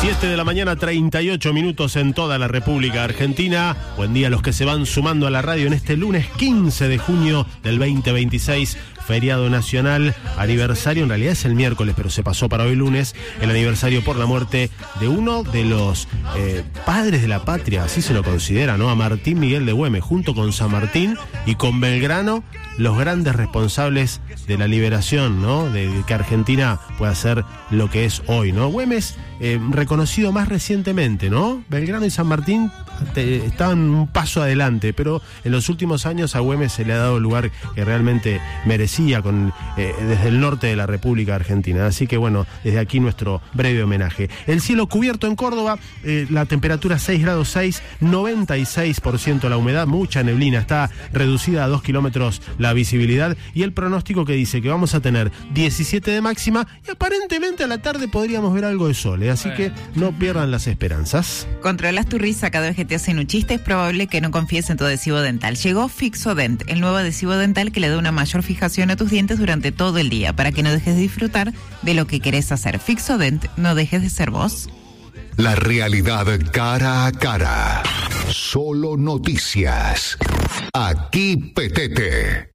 7 de la mañana, 38 minutos en toda la República Argentina. Buen día a los que se van sumando a la radio en este lunes 15 de junio del 2026, feriado nacional, aniversario, en realidad es el miércoles, pero se pasó para hoy lunes, el aniversario por la muerte de uno de los padres de la patria, así se lo considera, ¿no? A Martín Miguel de Güemes, junto con San Martín y con Belgrano, los grandes responsables de la liberación, ¿no? De que Argentina pueda ser lo que es hoy, ¿no? Güemes, reconocido más recientemente, ¿no? Belgrano y San Martín estaban un paso adelante, pero en los últimos años a Güemes se le ha dado el lugar que realmente merecía desde el norte de la República Argentina. Así que bueno, desde aquí nuestro breve homenaje. El cielo cubierto en Córdoba, la temperatura 6 grados 6, 96% la humedad, mucha neblina, está reducida a 2 kilómetros la visibilidad, y el pronóstico que dice que vamos a tener 17 de máxima y aparentemente a la tarde podríamos ver algo de sol, así que no pierdan las esperanzas. Controlas tu risa cada vez que te hacen un chiste, es probable que no confíes en tu adhesivo dental. Llegó Fixodent, el nuevo adhesivo dental que le da una mayor fijación a tus dientes durante todo el día, para que no dejes de disfrutar de lo que querés hacer. Fixodent, no dejes de ser vos. La realidad cara a cara. Solo noticias. Aquí Petete.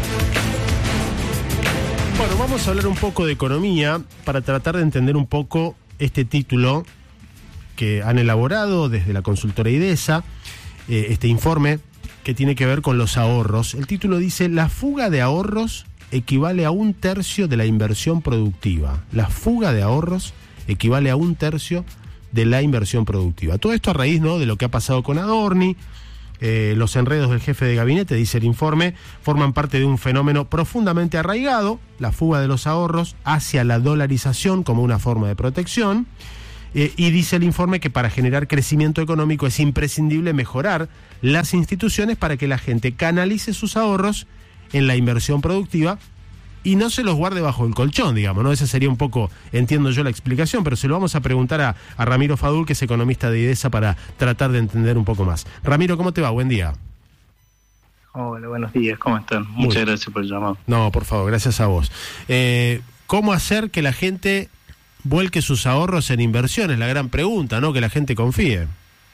Bueno, vamos a hablar un poco de economía para tratar de entender un poco este título que han elaborado desde la consultora IDESA, este informe que tiene que ver con los ahorros. El título dice: la fuga de ahorros equivale a 1/3 de la inversión productiva. La fuga de ahorros equivale a 1/3 de la inversión productiva. Todo esto a raíz, ¿no?, de lo que ha pasado con Adorni. Los enredos del jefe de gabinete, dice el informe, forman parte de un fenómeno profundamente arraigado, la fuga de los ahorros hacia la dolarización como una forma de protección. Y dice el informe que para generar crecimiento económico es imprescindible mejorar las instituciones para que la gente canalice sus ahorros en la inversión productiva y no se los guarde bajo el colchón, digamos, ¿no? Esa sería un poco, entiendo yo, la explicación, pero se lo vamos a preguntar a Ramiro Fadul, que es economista de IDESA, para tratar de entender un poco más. Ramiro, ¿cómo te va? Buen día. Hola, buenos días, ¿cómo están? Muchas gracias por el llamado. No, por favor, gracias a vos. ¿Cómo hacer que la gente vuelque sus ahorros en inversiones? La gran pregunta, ¿no? Que la gente confíe.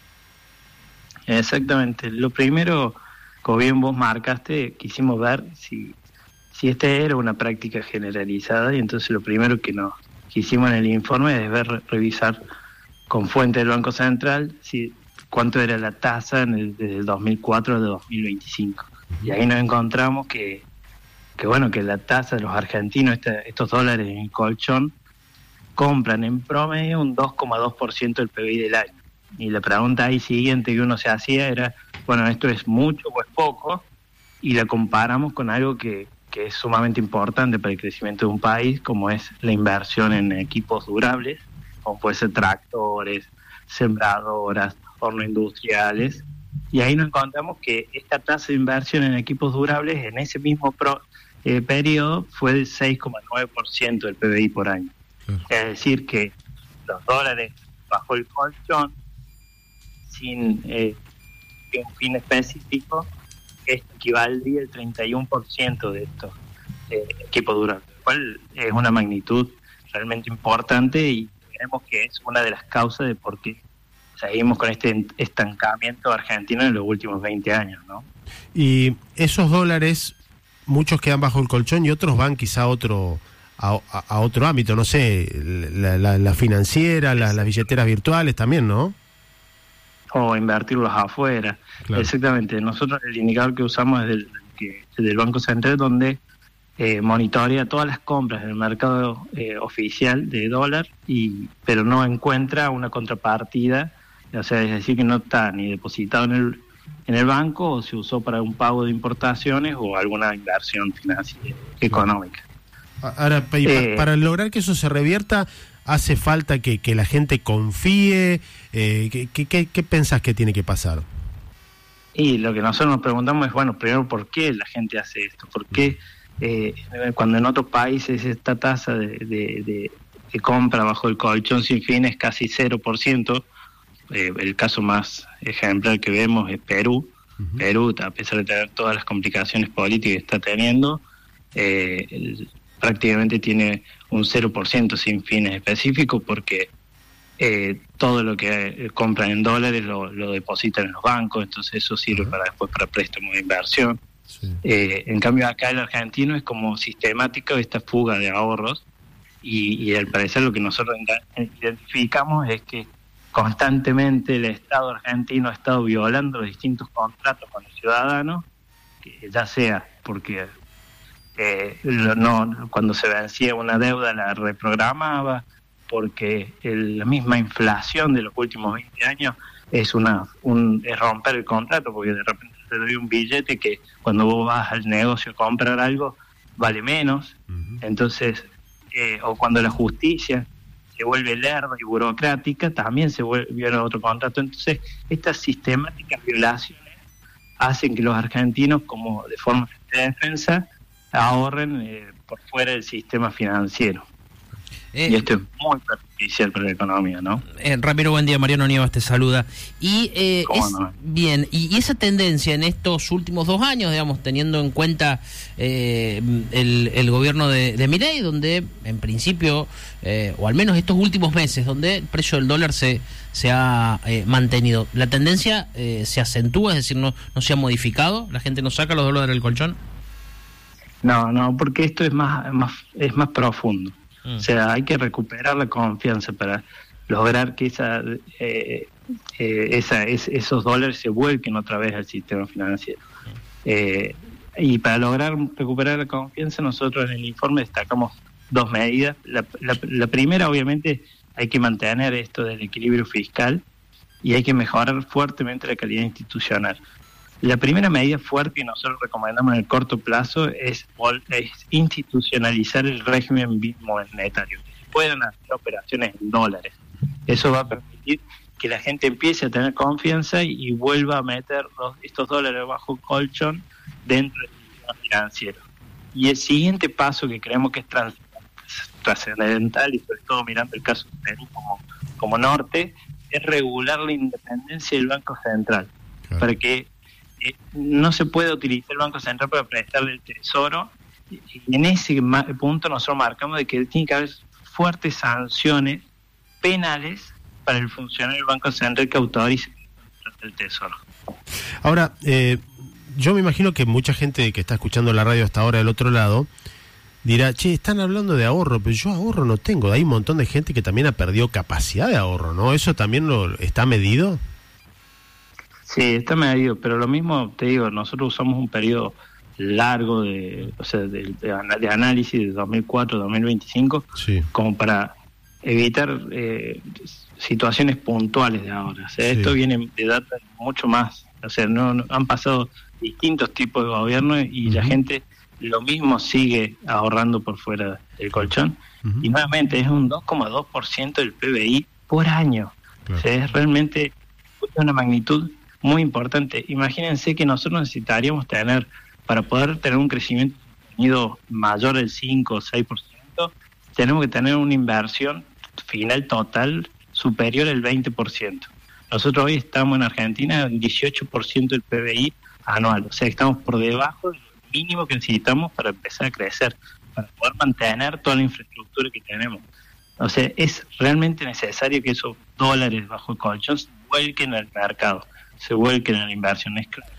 Exactamente. Lo primero, como bien vos marcaste, quisimos ver si esta era una práctica generalizada, y entonces lo primero que hicimos en el informe es revisar con fuente del Banco Central cuánto era la tasa desde el 2004 al 2025. Y ahí nos encontramos que la tasa de los argentinos, estos dólares en el colchón, compran en promedio un 2,2% del PBI del año. Y la pregunta ahí siguiente que uno se hacía era, bueno, ¿esto es mucho o es poco? Y la comparamos con algo que es sumamente importante para el crecimiento de un país, como es la inversión en equipos durables, como puede ser tractores, sembradoras, hornos industriales. Y ahí nos encontramos que esta tasa de inversión en equipos durables en ese mismo periodo fue del 6,9% del PBI por año. Es decir, que los dólares bajo el colchón, sin un fin específico, esto equivaldría al 31% de estos equipos durables, lo cual es una magnitud realmente importante, y creemos que es una de las causas de por qué seguimos con este estancamiento argentino en los últimos 20 años, ¿no? Y esos dólares, muchos quedan bajo el colchón y otros van quizá a otro ámbito, no sé, la financiera, las billeteras virtuales también, ¿no? O invertirlos afuera. Claro. Exactamente. Nosotros el indicador que usamos es del Banco Central, donde monitorea todas las compras en el mercado oficial de dólar, pero no encuentra una contrapartida, o sea, es decir, que no está ni depositado en el banco, o se usó para un pago de importaciones o alguna inversión financiera económica. Ahora, para lograr que eso se revierta, ¿hace falta que la gente confíe? ¿Qué pensás que tiene que pasar? Y lo que nosotros nos preguntamos es, bueno, primero, ¿por qué la gente hace esto? ¿Por qué cuando en otros países esta tasa de compra bajo el colchón sin fin es casi 0%? El caso más ejemplar que vemos es Perú. Uh-huh. Perú, a pesar de tener todas las complicaciones políticas que está teniendo, prácticamente tiene un 0% sin fines específicos, porque todo lo que compran en dólares lo depositan en los bancos, entonces eso sirve para después para préstamos de inversión. Sí. En cambio acá el argentino es como sistemático esta fuga de ahorros y al parecer lo que nosotros identificamos es que constantemente el Estado argentino ha estado violando los distintos contratos con los ciudadanos, que ya sea porque cuando se vencía una deuda la reprogramaba, porque la misma inflación de los últimos 20 años es romper el contrato, porque de repente te doy un billete que cuando vos vas al negocio a comprar algo vale menos. Entonces, o cuando la justicia se vuelve lerda y burocrática, también se viola otro contrato. Entonces, estas sistemáticas violaciones hacen que los argentinos, como de forma de defensa, ahorren por fuera del sistema financiero. Y esto es muy perjudicial para la economía, ¿no? Ramiro, buen día. Mariano Nievas te saluda. Y no? Bien, y esa tendencia en estos últimos 2 años, digamos, teniendo en cuenta el gobierno de Milei, donde en principio, o al menos estos últimos meses, donde el precio del dólar se ha mantenido, ¿la tendencia se acentúa? Es decir, no se ha modificado, la gente no saca los dólares del colchón. No, porque esto es más profundo. O sea, hay que recuperar la confianza para lograr que esos dólares se vuelquen otra vez al sistema financiero. Y para lograr recuperar la confianza, nosotros en el informe destacamos 2 medidas. La primera, obviamente, hay que mantener esto del equilibrio fiscal y hay que mejorar fuertemente la calidad institucional. La primera medida fuerte que nosotros recomendamos en el corto plazo es institucionalizar el régimen monetario. Pueden hacer operaciones en dólares. Eso va a permitir que la gente empiece a tener confianza y vuelva a meter estos dólares bajo colchón dentro del sistema financiero. Y el siguiente paso que creemos que es trascendental, y sobre todo mirando el caso de Perú como norte, es regular la independencia del Banco Central. Claro. Para que no se puede utilizar el Banco Central para prestarle el tesoro, y en ese punto nosotros marcamos de que tiene que haber fuertes sanciones penales para el funcionario del Banco Central que autorice el tesoro. Ahora, yo me imagino que mucha gente que está escuchando la radio hasta ahora del otro lado dirá, están hablando de ahorro, pero yo ahorro no tengo. Hay un montón de gente que también ha perdido capacidad de ahorro, ¿no? ¿Eso también está medido? Sí, está medido, pero lo mismo te digo, nosotros usamos un periodo largo de análisis de 2004 a 2025, sí, como para evitar situaciones puntuales de ahora. O sea, sí, esto viene de data mucho más. O sea, no han pasado distintos tipos de gobiernos y la gente lo mismo sigue ahorrando por fuera del colchón. Y nuevamente es un 2,2% del PBI por año. Claro. O sea, es realmente una magnitud muy importante. Imagínense que nosotros necesitaríamos tener, para poder tener un crecimiento sostenido mayor del 5 o 6%, tenemos que tener una inversión final total superior al 20%. Nosotros hoy estamos en Argentina en 18% del PBI anual, o sea, estamos por debajo del mínimo que necesitamos para empezar a crecer, para poder mantener toda la infraestructura que tenemos. O sea, es realmente necesario que esos dólares bajo el colchón se vuelquen al mercado, se vuelquen a la inversión.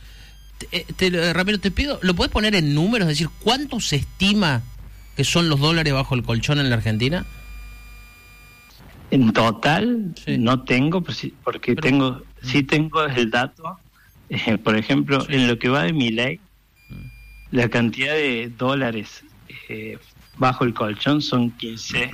Ramiro, te pido, ¿lo puedes poner en números? Es decir, ¿cuánto se estima que son los dólares bajo el colchón en la Argentina? En total, sí, no tengo, porque sí tengo el dato. Por ejemplo, sí, en lo que va de Milei, la cantidad de dólares bajo el colchón son 15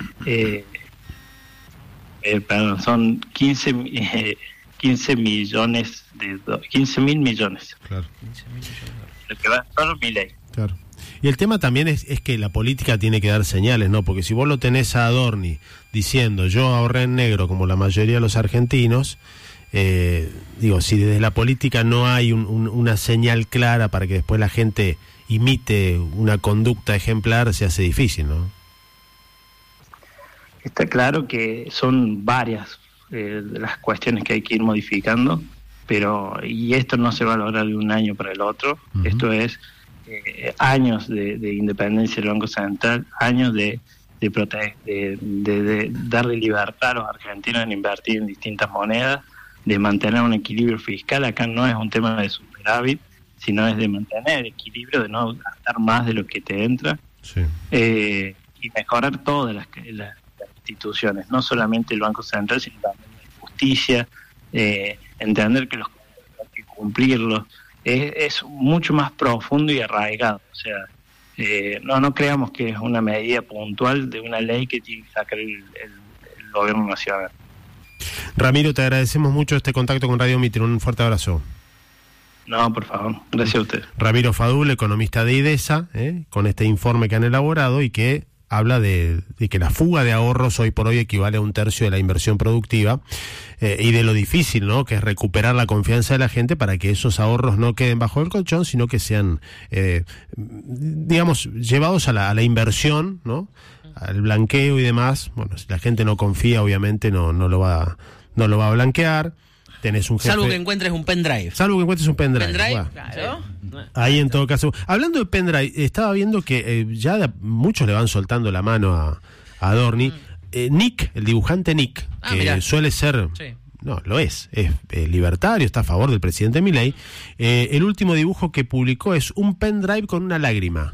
millones 15.000 millones. Claro. 15.000 millones. Lo que va solo Milei. Claro. Y el tema también es que la política tiene que dar señales, ¿no? Porque si vos lo tenés a Adorni diciendo yo ahorré en negro como la mayoría de los argentinos, si desde la política no hay una señal clara para que después la gente imite una conducta ejemplar, se hace difícil, ¿no? Está claro que son varias las cuestiones que hay que ir modificando, y esto no se va a lograr de un año para el otro. Esto es años de independencia del Banco Central, años de de darle libertad a los argentinos en invertir en distintas monedas, de mantener un equilibrio fiscal. Acá no es un tema de superávit, sino es de mantener el equilibrio, de no gastar más de lo que te entra, sí. Y mejorar todas las instituciones, no solamente el Banco Central, sino también la justicia, entender que los hay que cumplirlos, es mucho más profundo y arraigado. O sea, no creamos que es una medida puntual de una ley que tiene que sacar el gobierno nacional. Ramiro, te agradecemos mucho este contacto con Radio Mitre. Un fuerte abrazo. No, por favor. Gracias a usted. Ramiro Fadul, economista de IDESA, con este informe que han elaborado y que habla de que la fuga de ahorros hoy por hoy equivale a 1/3 de la inversión productiva, y de lo difícil, ¿no?, que es recuperar la confianza de la gente para que esos ahorros no queden bajo el colchón, sino que sean, digamos, llevados a la inversión, ¿no?, al blanqueo y demás. Bueno, si la gente no confía, obviamente no lo va a blanquear. Tenés un jefe... Salvo que encuentres un pendrive. Bueno, Claro. ahí en todo caso. Hablando de pendrive, estaba viendo que ya muchos le van soltando la mano a Adorni. Nick, el dibujante Nick, que mirá. suele ser... Sí. No, lo es libertario, está a favor del presidente Milei. El último dibujo que publicó es un pendrive con una lágrima.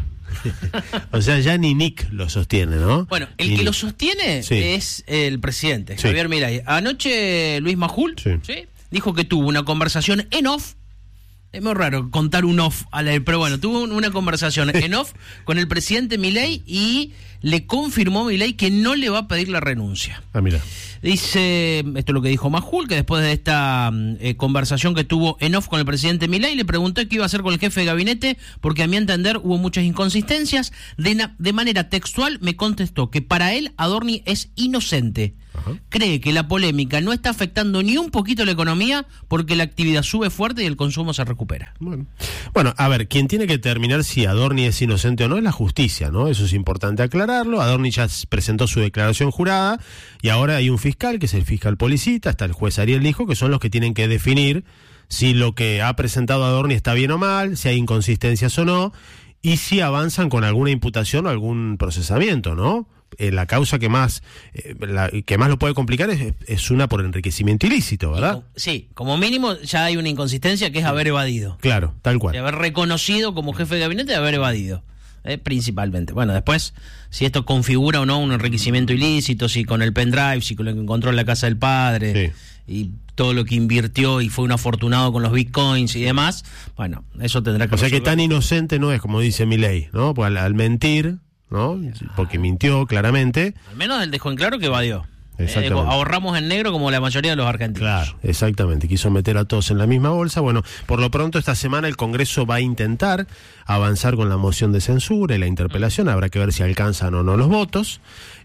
O sea, ya ni Nick lo sostiene, ¿no? Bueno, el ni que lo Nick. sostiene Sí. es el presidente, Sí. Javier Milei. Anoche Luis Majul Sí. dijo que tuvo una conversación en off. Es muy raro contar un off al aire, pero bueno, tuvo una conversación en off con el presidente Milei y le confirmó Milei que no le va a pedir la renuncia. Ah, mira. Dice, esto es lo que dijo Majul, que después de esta conversación que tuvo en off con el presidente Milei, le preguntó qué iba a hacer con el jefe de gabinete, porque a mi entender hubo muchas inconsistencias. De manera textual me contestó que para él Adorni es inocente. Ajá. Cree que la polémica no está afectando ni un poquito la economía porque la actividad sube fuerte y el consumo se recupera. Bueno, a ver, quien tiene que determinar si Adorni es inocente o no es la justicia, ¿no? Eso es importante aclararlo. Adorni ya presentó su declaración jurada y ahora hay un fiscal, que es el fiscal Policita, está el juez Ariel Lijo, que son los que tienen que definir si lo que ha presentado Adorni está bien o mal, si hay inconsistencias o no, y si avanzan con alguna imputación o algún procesamiento, ¿no? La causa que más lo puede complicar es una por enriquecimiento ilícito, ¿verdad? Sí, como mínimo ya hay una inconsistencia que es haber evadido. Claro, tal cual. De haber reconocido como jefe de gabinete, de haber evadido, principalmente. Bueno, después, si esto configura o no un enriquecimiento ilícito, si con el pendrive, si con lo que encontró en la casa del padre, y todo lo que invirtió y fue un afortunado con los bitcoins y demás, bueno, eso tendrá que O sea que resolver. tan inocente no es, como dice Milei, ¿no? Pues al mentir, ¿no? Porque mintió claramente. Al menos él dejó en claro que evadió. Exactamente. Ahorramos en negro como la mayoría de los argentinos. Claro, exactamente, quiso meter a todos en la misma bolsa. Bueno, por lo pronto esta semana el Congreso va a intentar avanzar con la moción de censura y la interpelación. Habrá que ver si alcanzan o no los votos,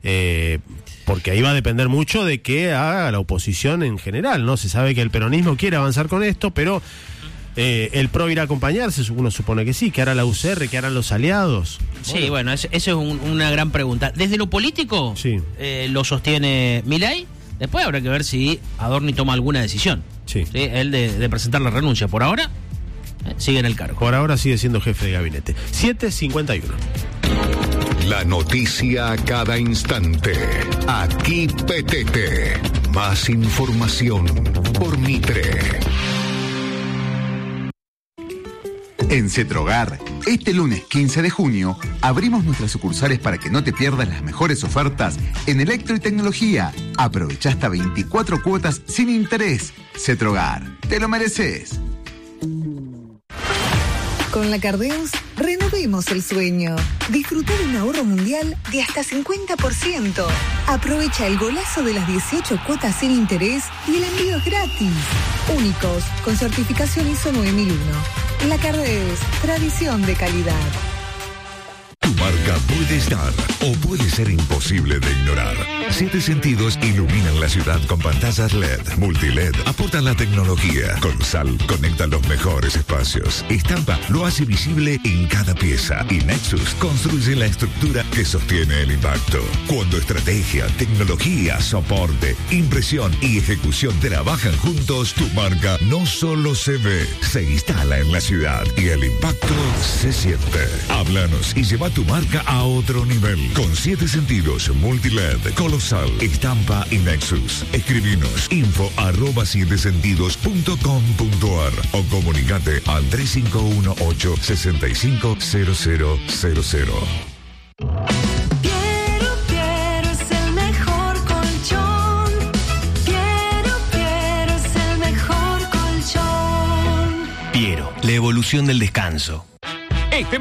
porque ahí va a depender mucho de qué haga la oposición en general, ¿no? Se sabe que el peronismo quiere avanzar con esto, pero el PRO irá a acompañarse, uno supone que sí. ¿Qué hará la UCR? ¿Qué harán los aliados? Sí, bueno, eso es una gran pregunta. Desde lo político, Sí. Lo sostiene Milei. Después habrá que ver si Adorni toma alguna decisión. Sí. Él de presentar la renuncia. Por ahora, sigue en el cargo. Por ahora sigue siendo jefe de gabinete. 7:51. La noticia a cada instante. Aquí PTT. Más información por Mitre. En Cetrogar, este lunes 15 de junio, abrimos nuestras sucursales para que no te pierdas las mejores ofertas en electro y tecnología. Aprovecha hasta 24 cuotas sin interés. Cetrogar, te lo mereces. Con la Cardeus, renovemos el sueño. Disfruta de un ahorro mundial de hasta 50%. Aprovecha el golazo de las 18 cuotas sin interés y el envío es gratis. Únicos, con certificación ISO 9001. La Cardeus, tradición de calidad. Tu marca puede estar o puede ser imposible de ignorar. 7 sentidos iluminan la ciudad con pantallas LED, multiled, aportan la tecnología. Con Sal conecta los mejores espacios. Estampa lo hace visible en cada pieza. Y Nexus construye la estructura que sostiene el impacto. Cuando estrategia, tecnología, soporte, impresión y ejecución trabajan juntos, tu marca no solo se ve, se instala en la ciudad y el impacto se siente. Háblanos y lleva tu marca a otro nivel. Con 7 sentidos, multiled, colosal, estampa y Nexus. Escribinos info@sietesentidos.com.ar o comunicate al 3518-650000. Piero es el mejor colchón. Piero es el mejor colchón. Piero, la evolución del descanso.